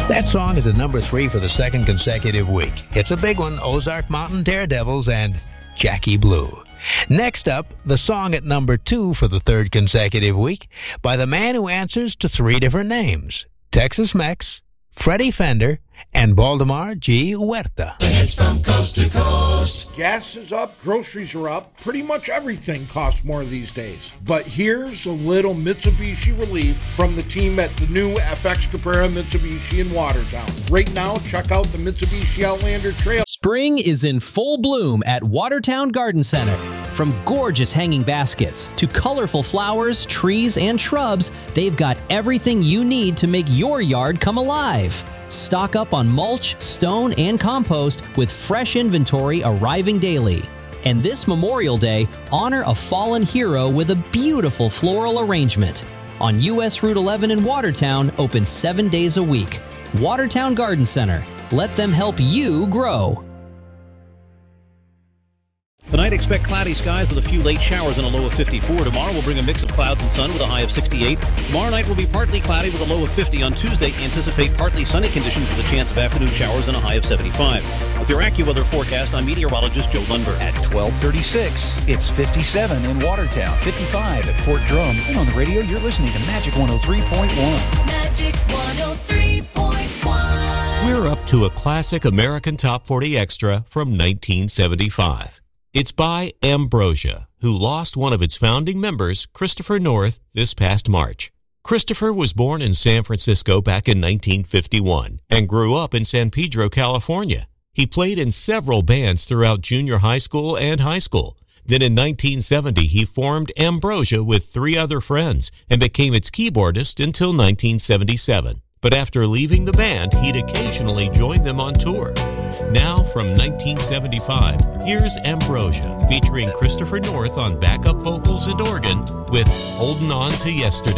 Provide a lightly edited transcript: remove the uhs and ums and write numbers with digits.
That song is at number 3 for the second consecutive week. It's a big one, Ozark Mountain Daredevils and Jackie Blue. Next up, the song at number 2 for the third consecutive week by the man who answers to 3 different names, Texas Mex, Freddie Fender, and Baldemar G. Huerta. It's from coast to coast. Gas is up, groceries are up, pretty much everything costs more these days. But here's a little Mitsubishi relief from the team at the new FX Cabrera Mitsubishi in Watertown. Right now, check out the Mitsubishi Outlander Trail. Spring is in full bloom at Watertown Garden Center. From gorgeous hanging baskets to colorful flowers, trees, and shrubs, they've got everything you need to make your yard come alive. Stock up on mulch, stone, and compost with fresh inventory arriving daily. And this Memorial Day, honor a fallen hero with a beautiful floral arrangement. On US Route 11 in Watertown, open 7 days a week. Watertown Garden Center. Let them help you grow. Tonight, expect cloudy skies with a few late showers and a low of 54. Tomorrow will bring a mix of clouds and sun with a high of 68. Tomorrow night will be partly cloudy with a low of 50. On Tuesday, anticipate partly sunny conditions with a chance of afternoon showers and a high of 75. With your AccuWeather forecast, I'm meteorologist Joe Lundberg. At 12:36, it's 57 in Watertown, 55 at Fort Drum. And on the radio, you're listening to Magic 103.1. Magic 103.1. We're up to a classic American Top 40 extra from 1975. It's by Ambrosia, who lost one of its founding members, Christopher North, this past March. Christopher was born in San Francisco back in 1951 and grew up in San Pedro, California. He played in several bands throughout junior high school and high school. Then in 1970, he formed Ambrosia with 3 other friends and became its keyboardist until 1977. But after leaving the band, he'd occasionally join them on tour. Now, from 1975, here's Ambrosia, featuring Christopher North on backup vocals and organ with Holding On to Yesterday.